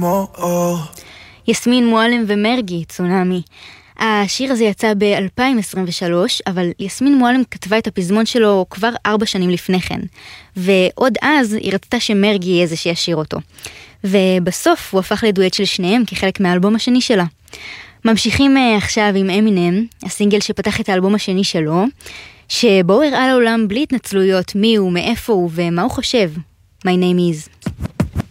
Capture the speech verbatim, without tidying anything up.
כמו אור. יסמין מועלם ומרגי, צונאמי. השיר הזה יצא ב-אלפיים עשרים ושלוש, אבל יסמין מועלם כתבה את הפזמון שלו כבר ארבע שנים לפני כן. ועוד אז היא רצתה שמרגי יהיה זה שישיר אותו. ובסוף הוא הפך לדואט של שניהם כחלק מהאלבום השני שלה. ממשיכים עכשיו עם אמינם, הסינגל שפתח את האלבום השני שלו, שבו הראה לעולם בלי התנצלויות מי הוא, מאיפה הוא ומה הוא חושב. My name is...